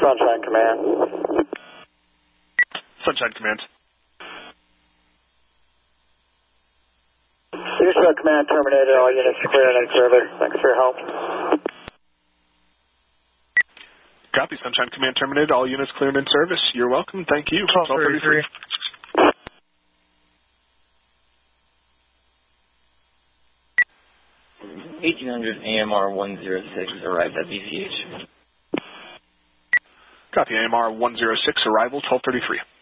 Sunshine Command. Sunshine Command. Houston Command terminated. All units clear and in further. Thanks for your help. Copy. Sunshine Command terminated. All units cleared in service. You're welcome. Thank you. 1233. 1800 AMR 106 arrived at BCH. Copy. AMR 106 arrival 1233.